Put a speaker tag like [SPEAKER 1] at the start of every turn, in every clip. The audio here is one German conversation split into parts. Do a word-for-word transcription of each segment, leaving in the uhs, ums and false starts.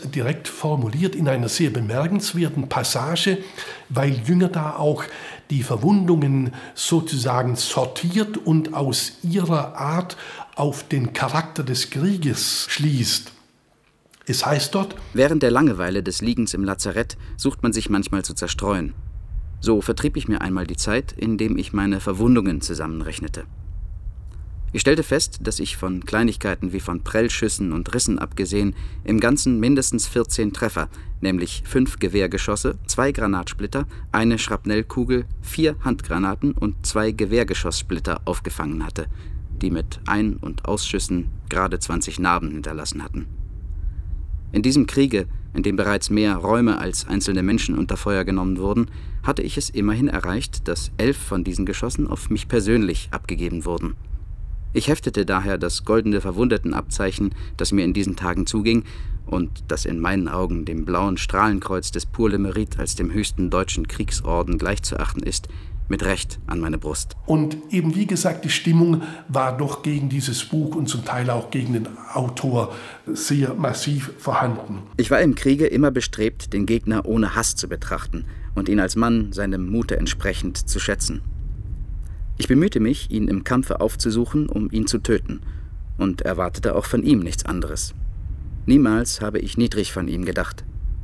[SPEAKER 1] direkt formuliert in einer sehr bemerkenswerten Passage, weil Jünger da auch die Verwundungen sozusagen sortiert und aus ihrer Art auf den Charakter des Krieges schließt. Es heißt dort:
[SPEAKER 2] Während der Langeweile des Liegens im Lazarett sucht man sich manchmal zu zerstreuen. So vertrieb ich mir einmal die Zeit, indem ich meine Verwundungen zusammenrechnete. Ich stellte fest, dass ich von Kleinigkeiten wie von Prellschüssen und Rissen abgesehen im Ganzen mindestens vierzehn Treffer, nämlich fünf Gewehrgeschosse, zwei Granatsplitter, eine Schrapnellkugel, vier Handgranaten und zwei Gewehrgeschosssplitter aufgefangen hatte, die mit Ein- und Ausschüssen gerade zwanzig Narben hinterlassen hatten. In diesem Kriege, in dem bereits mehr Räume als einzelne Menschen unter Feuer genommen wurden, hatte ich es immerhin erreicht, dass elf von diesen Geschossen auf mich persönlich abgegeben wurden. Ich heftete daher das goldene Verwundetenabzeichen, das mir in diesen Tagen zuging und das in meinen Augen dem blauen Strahlenkreuz des Pour le Mérite als dem höchsten deutschen Kriegsorden gleichzuachten ist, mit Recht an meine Brust.
[SPEAKER 1] Und eben wie gesagt, die Stimmung war doch gegen dieses Buch und zum Teil auch gegen den Autor sehr massiv vorhanden.
[SPEAKER 2] Ich war im Kriege immer bestrebt, den Gegner ohne Hass zu betrachten und ihn als Mann seinem Mute entsprechend zu schätzen. Ich bemühte mich, ihn im Kampfe aufzusuchen, um ihn zu töten, und erwartete auch von ihm nichts anderes. Niemals habe ich niedrig von ihm gedacht.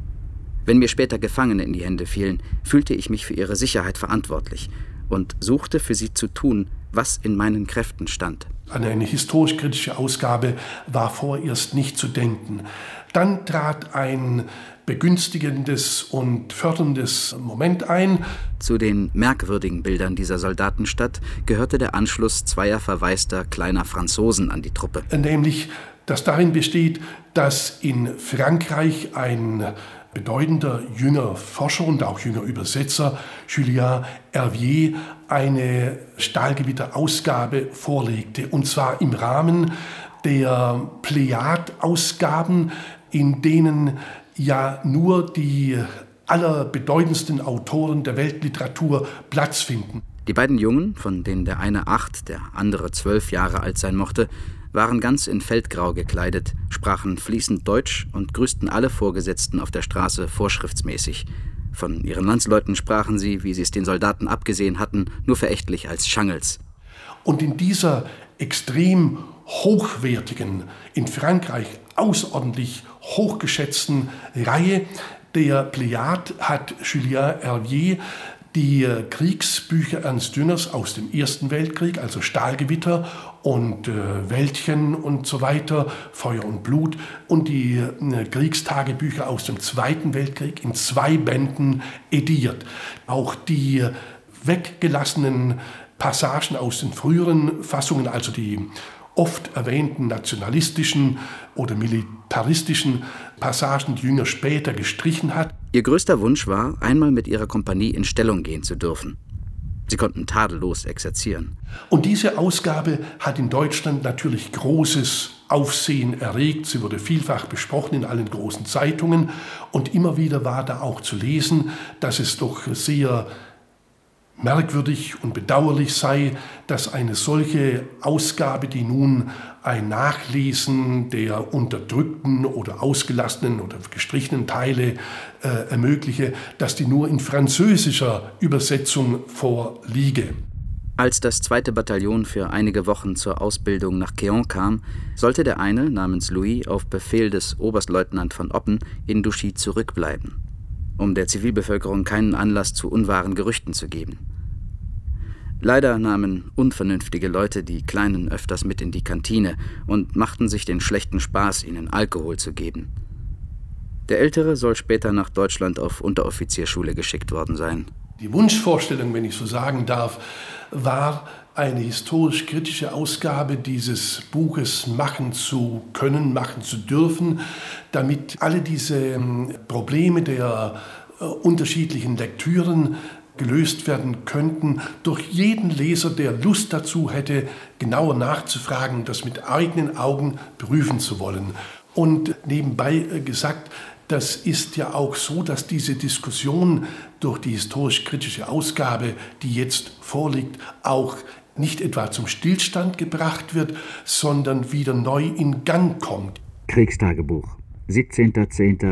[SPEAKER 2] Wenn mir später Gefangene in die Hände fielen, fühlte ich mich für ihre Sicherheit verantwortlich und suchte für sie zu tun, was in meinen Kräften stand.
[SPEAKER 1] An eine historisch-kritische Ausgabe war vorerst nicht zu denken. Dann trat ein begünstigendes und förderndes Moment ein.
[SPEAKER 2] Zu den merkwürdigen Bildern dieser Soldatenstadt gehörte der Anschluss zweier verwaister kleiner Franzosen an die Truppe.
[SPEAKER 1] Nämlich, das darin besteht, dass in Frankreich ein bedeutender jünger Forscher und auch jünger Übersetzer, Julien Hervier, eine Stahlgewitter-Ausgabe vorlegte. Und zwar im Rahmen der Plejad-Ausgaben, in denen ja nur die allerbedeutendsten Autoren der Weltliteratur Platz finden.
[SPEAKER 2] Die beiden Jungen, von denen der eine acht, der andere zwölf Jahre alt sein mochte, waren ganz in Feldgrau gekleidet, sprachen fließend Deutsch und grüßten alle Vorgesetzten auf der Straße vorschriftsmäßig. Von ihren Landsleuten sprachen sie, wie sie es den Soldaten abgesehen hatten, nur verächtlich als Schangels.
[SPEAKER 1] Und in dieser extrem hochwertigen, in Frankreich außerordentlich hochgeschätzten Reihe der Plejad hat Julien Hervier die Kriegsbücher Ernst Dünners aus dem Ersten Weltkrieg, also Stahlgewitter und äh, Wäldchen und so weiter, Feuer und Blut, und die äh, Kriegstagebücher aus dem Zweiten Weltkrieg in zwei Bänden ediert. Auch die weggelassenen Passagen aus den früheren Fassungen, also die oft erwähnten nationalistischen oder militaristischen Passagen, die Jünger später gestrichen hat.
[SPEAKER 2] Ihr größter Wunsch war, einmal mit ihrer Kompanie in Stellung gehen zu dürfen. Sie konnten tadellos exerzieren.
[SPEAKER 1] Und diese Ausgabe hat in Deutschland natürlich großes Aufsehen erregt. Sie wurde vielfach besprochen in allen großen Zeitungen. Und immer wieder war da auch zu lesen, dass es doch sehr merkwürdig und bedauerlich sei, dass eine solche Ausgabe, die nun ein Nachlesen der unterdrückten oder ausgelassenen oder gestrichenen Teile äh, ermögliche, dass die nur in französischer Übersetzung vorliege.
[SPEAKER 2] Als das zweite Bataillon für einige Wochen zur Ausbildung nach Quéant kam, sollte der eine, namens Louis, auf Befehl des Oberstleutnant von Oppen in Douchy zurückbleiben, um der Zivilbevölkerung keinen Anlass zu unwahren Gerüchten zu geben. Leider nahmen unvernünftige Leute die Kleinen öfters mit in die Kantine und machten sich den schlechten Spaß, ihnen Alkohol zu geben. Der Ältere soll später nach Deutschland auf Unteroffizierschule geschickt worden sein.
[SPEAKER 1] Die Wunschvorstellung, wenn ich so sagen darf, war, eine historisch-kritische Ausgabe dieses Buches machen zu können, machen zu dürfen, damit alle diese Probleme der äh, unterschiedlichen Lektüren gelöst werden könnten durch jeden Leser, der Lust dazu hätte, genauer nachzufragen, das mit eigenen Augen prüfen zu wollen. Und nebenbei gesagt, das ist ja auch so, dass diese Diskussion durch die historisch-kritische Ausgabe, die jetzt vorliegt, auch nicht etwa zum Stillstand gebracht wird, sondern wieder neu in Gang kommt.
[SPEAKER 2] Kriegstagebuch, siebzehnter zehnter